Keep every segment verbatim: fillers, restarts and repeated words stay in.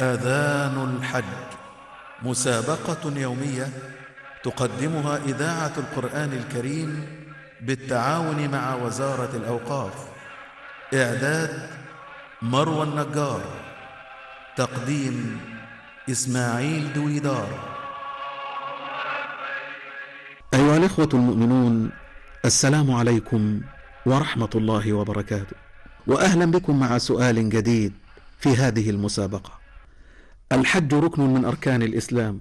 آذان الحج، مسابقة يومية تقدمها إذاعة القرآن الكريم بالتعاون مع وزارة الأوقاف. إعداد مروى النجار، تقديم إسماعيل دويدار. أيها الإخوة المؤمنون، السلام عليكم ورحمة الله وبركاته، وأهلا بكم مع سؤال جديد في هذه المسابقة. الحج ركن من أركان الإسلام،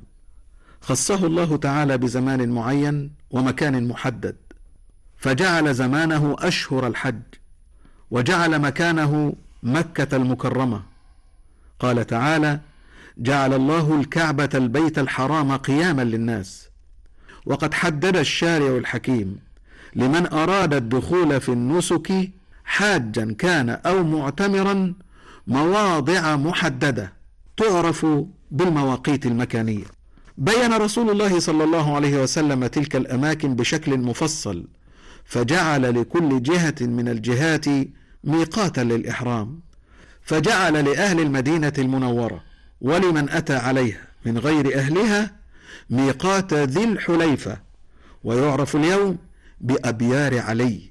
خصه الله تعالى بزمان معين ومكان محدد، فجعل زمانه أشهر الحج، وجعل مكانه مكة المكرمة. قال تعالى: جعل الله الكعبة البيت الحرام قياما للناس. وقد حدد الشارع الحكيم لمن أراد الدخول في النسك حاجا كان أو معتمرا مواضع محددة تعرف بالمواقيت المكانية. بين رسول الله صلى الله عليه وسلم تلك الأماكن بشكل مفصل، فجعل لكل جهة من الجهات ميقاتا للإحرام، فجعل لأهل المدينة المنورة ولمن أتى عليها من غير أهلها ميقات ذي الحليفة، ويعرف اليوم بأبيار علي.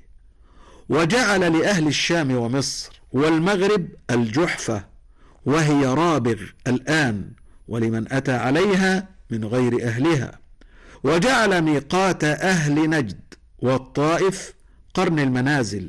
وجعل لأهل الشام ومصر والمغرب الجحفة، وهي رابغ الآن، ولمن أتى عليها من غير أهلها. وجعل ميقات أهل نجد والطائف قرن المنازل،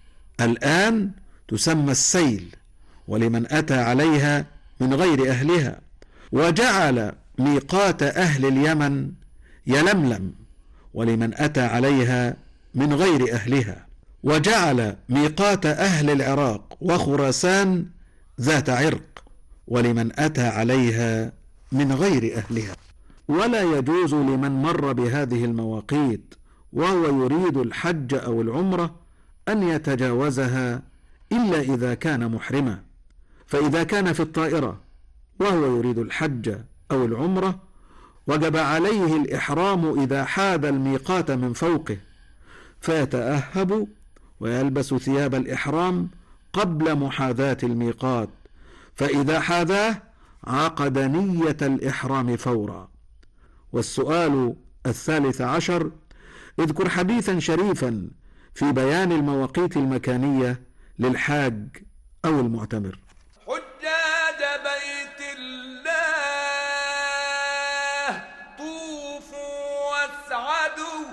الآن تسمى السيل، ولمن أتى عليها من غير أهلها. وجعل ميقات أهل اليمن يلملم، ولمن أتى عليها من غير أهلها. وجعل ميقات أهل العراق وخراسان ذات عرق، ولمن أتى عليها من غير أهلها. ولا يجوز لمن مر بهذه المواقيت وهو يريد الحج أو العمرة أن يتجاوزها إلا إذا كان محرما. فإذا كان في الطائرة وهو يريد الحج أو العمرة وجب عليه الإحرام إذا حاذ الميقات من فوقه، فيتأهب ويلبس ثياب الإحرام قبل محاذاة الميقات، فإذا حاذاه عقد نية الإحرام فورا. والسؤال الثالث عشر: اذكر حديثا شريفا في بيان المواقيت المكانية للحاج أو المعتمر.